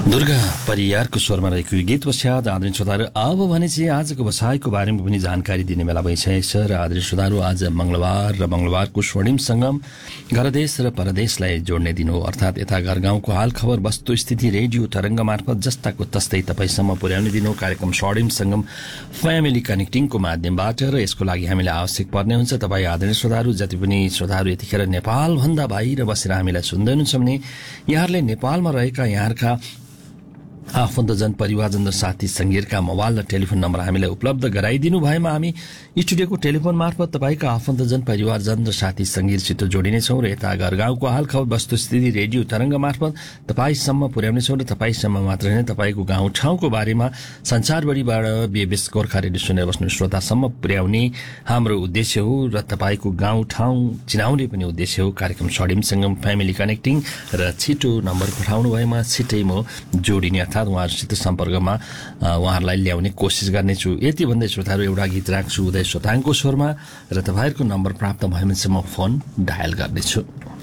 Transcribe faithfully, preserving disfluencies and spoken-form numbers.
दुर्गा परियारको स्वरमा रहेको यो गीत पश्चात आदरणीय श्रोताहरू अब भने चाहिँ आजको बसाइको बारेमा पनि जानकारी दिने बेला भइसकेको छ र आदरणीय श्रोताहरू आज मंगलबार र मंगलबारको स्वर्णिम संगम घरदेश र परदेशलाई जोड्ने दिन हो। अर्थात् यता घर गाउँको हाल खबर वस्तुस्थिति रेडियो तरंग मार्फत जस्ताको तस्तै तपाईसम्म पुर्याउने दिन हो। कार्यक्रम स्वर्णिम संगम फ्यामिली कनेक्टिङको माध्यमबाट र यसको लागि हामीलाई आवश्यक पर्ने हुन्छ तपाईँ आदरणीय श्रोताहरू जति पनि श्रोताहरू यतिखेर नेपाल भन्दा बाहिर बसेर हामीलाई सुन्दै हुनुहुन्छ भने यहाँहरूले नेपालमा रहेका यहाँका आफन्तजन परिवारजन र साथी संगीतका मोबाइल र टेलिफोन नम्बर हामीलाई उपलब्ध गराइदिनु भएमा हामी स्टुडियोको टेलिफोन मार्फत तपाईका आफन्तजन परिवारजन र साथी संगीतसित जोडिनेछौँ र यता घर गाउँको हाल खबर वस्तुस्थिति रेडियो तरंग मार्फत तपाईसम्म पुर्याउनेछौँ र तपाईसम्म मात्र होइन तपाईको गाउँ ठाउँको बारेमा संसारभरिबाट बीएबीएस गोर्खा रेडियो सुनेर बस्नु श्रोतासम्म पुर्याउने हाम्रो उद्देश्य हो र तपाईको गाउँ ठाउँ चिनाउने पनि उद्देश्य हो। कार्यक्रम स्वर्णिम संगम फ्यामिली कनेक्टिङ र छिटो नम्बर पठाउनु भएमा छिटै म जोडिने अर्थात् उहाँहरूसित सम्पर्कमा उहाँहरूलाई ल्याउने कोसिस गर्नेछु। यति भन्दै श्रोताहरू एउटा गीत राख्छु उदय सोताङको स्वरमा र तपाईहरुको नम्बर प्राप्त भएपछि म फोन डायल गर्नेछु।